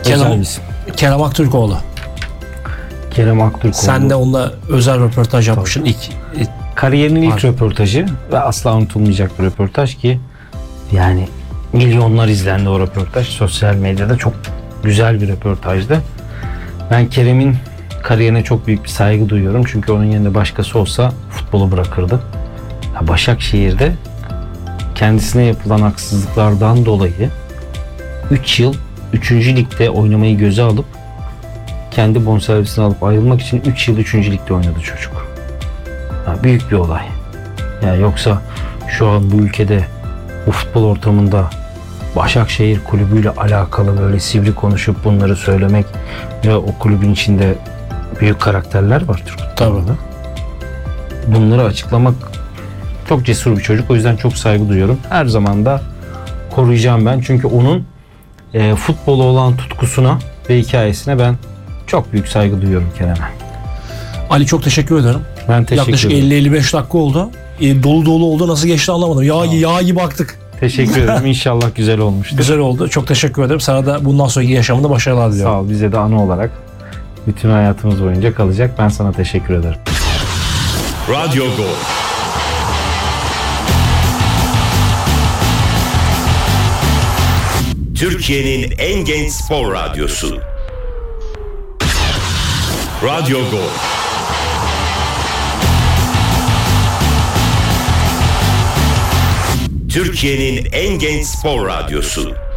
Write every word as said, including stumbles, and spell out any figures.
Kerem, özel bir isim. Kerem Aktürkoğlu. Kerem Aktürkoğlu. Sen de onunla özel röportaj yapmışsın. İlk, ilk Kariyerinin ilk Var. röportajı ve asla unutulmayacak bir röportaj ki yani milyonlar izlendi o röportaj. Sosyal medyada çok güzel bir röportajdı. Ben Kerem'in kariyerine çok büyük bir saygı duyuyorum. Çünkü onun yerinde başkası olsa futbolu bırakırdı. Ya Başakşehir'de kendisine yapılan haksızlıklardan dolayı üç yıl üçüncü ligde oynamayı göze alıp kendi bonservisini alıp ayrılmak için üç yıl üçüncü ligde oynadı çocuk. Ya büyük bir olay. Ya yoksa şu an bu ülkede bu futbol ortamında Başakşehir kulübüyle alakalı böyle sivri konuşup bunları söylemek ve o kulübün içinde büyük karakterler var Türk futbolunda. Bunları açıklamak çok cesur bir çocuk. O yüzden çok saygı duyuyorum. Her zaman da koruyacağım ben. Çünkü onun e, futbola olan tutkusuna ve hikayesine ben çok büyük saygı duyuyorum Kerem'e. Ali çok teşekkür ederim. Ben teşekkür Yaklaşık ederim. elli elli beş dakika oldu. E, dolu dolu oldu. Nasıl geçti anlamadım. Yağ, yağ gibi baktık. Teşekkür ederim. İnşallah güzel olmuştur. Güzel oldu. Çok teşekkür ederim. Sana da bundan sonraki yaşamında başarılar diliyorum. Sağ ol. Bize de anı olarak bütün hayatımız boyunca kalacak. Ben sana teşekkür ederim. Radyo Gol. Türkiye'nin en genç spor radyosu. Radyo Gol. Türkiye'nin en genç spor radyosu.